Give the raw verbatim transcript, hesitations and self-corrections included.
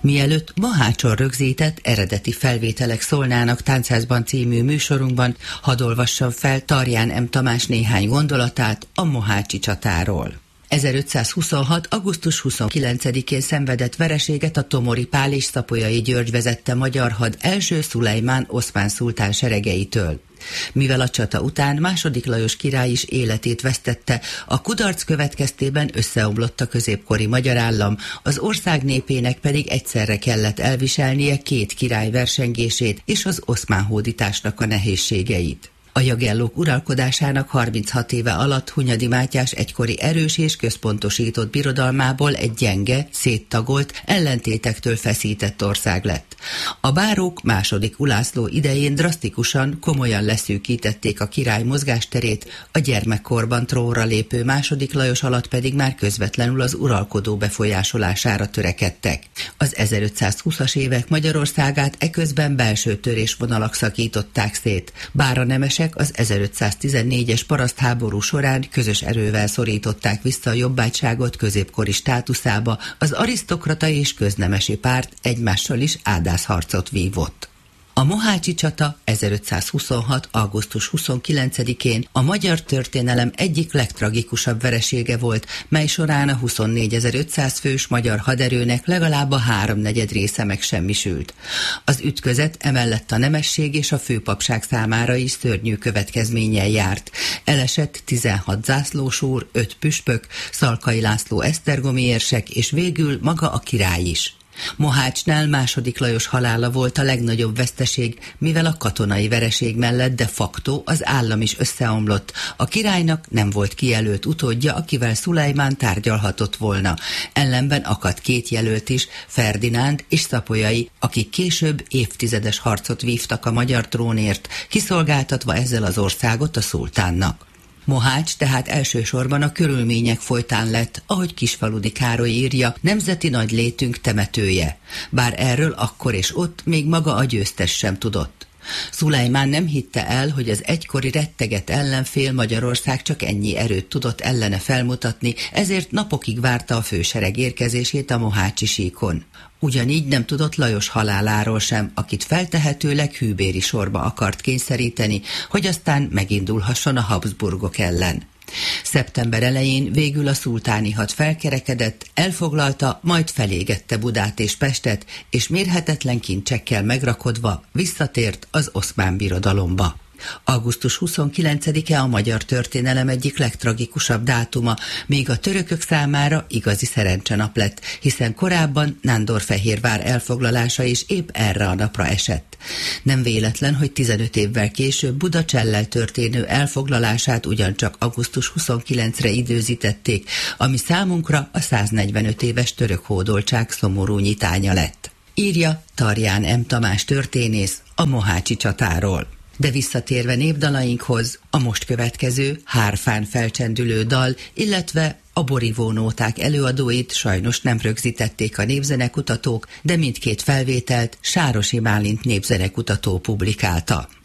Mielőtt Mohácson rögzített eredeti felvételek szólnának Táncházban című műsorunkban, hadd olvassam fel Tarján M. Tamás néhány gondolatát a mohácsi csatáról. ezerötszázhuszonhat. augusztus huszonkilencedikén szenvedett vereséget a Tomori Pál és Szapolyai György vezette magyar had első Szulejmán oszmán szultán seregeitől. Mivel a csata után második Lajos király is életét vesztette, a kudarc következtében összeomlott a középkori magyar állam, az ország népének pedig egyszerre kellett elviselnie két király versengését és az oszmán hódításnak a nehézségeit. A Jagellók uralkodásának harminchat éve alatt Hunyadi Mátyás egykori erős és központosított birodalmából egy gyenge, széttagolt, ellentétektől feszített ország lett. A bárók második Ulászló idején drasztikusan, komolyan leszűkítették a király mozgásterét, a gyermekkorban trónra lépő második Lajos alatt pedig már közvetlenül az uralkodó befolyásolására törekedtek. Az ezerötszázhúszas évek Magyarországát eközben belső törésvonalak szakították szét, bár a nemesek az ezerötszáztizennégyes parasztháború során közös erővel szorították vissza a jobbágyságot középkori státuszába, az arisztokrata és köznemesi párt egymással is ádászharcot vívott. A mohácsi csata ezerötszázhuszonhat. augusztus huszonkilencedikén a magyar történelem egyik legtragikusabb veresége volt, mely során a huszonnégyezer-ötszáz fős magyar haderőnek legalább a háromnegyed része megsemmisült. Az ütközet emellett a nemesség és a főpapság számára is szörnyű következménnyel járt. Elesett tizenhat zászlósúr, öt püspök, Szalkai László esztergomi érsek és végül maga a király is. Mohácsnál második Lajos halála volt a legnagyobb veszteség, mivel a katonai vereség mellett de facto az állam is összeomlott. A királynak nem volt kijelölt utódja, akivel Szulejmán tárgyalhatott volna. Ellenben akadt két jelölt is, Ferdinánd és Szapolyai, akik később évtizedes harcot vívtak a magyar trónért, kiszolgáltatva ezzel az országot a szultánnak. Mohács tehát elsősorban a körülmények folytán lett, ahogy Kisfaludy Károly írja, nemzeti nagylétünk temetője, bár erről akkor és ott még maga a győztes sem tudott. Szulejmán nem hitte el, hogy az egykori retteget ellenfél Magyarország csak ennyi erőt tudott ellene felmutatni, ezért napokig várta a fősereg érkezését a mohácsi síkon. Ugyanígy nem tudott Lajos haláláról sem, akit feltehetőleg hűbéri sorba akart kényszeríteni, hogy aztán megindulhasson a Habsburgok ellen. Szeptember elején végül a szultáni had felkerekedett, elfoglalta, majd felégette Budát és Pestet, és mérhetetlen kincsekkel megrakodva visszatért az Oszmán Birodalomba. augusztus huszonkilencedike a magyar történelem egyik legtragikusabb dátuma, még a törökök számára igazi szerencsenap lett, hiszen korábban Nándorfehérvár elfoglalása is épp erre a napra esett. Nem véletlen, hogy tizenöt évvel később Budacsellel történő elfoglalását ugyancsak augusztus huszonkilencedikére időzítették, ami számunkra a száznegyvenöt éves török hódoltság szomorú nyitánya lett. Írja Tarján M. Tamás történész a mohácsi csatáról. De visszatérve népdalainkhoz, a most következő hárfán felcsendülő dal, illetve a borivónóták előadóit sajnos nem rögzítették a népzenekutatók, de mindkét felvételt Sárosi Bálint népzenekutató publikálta.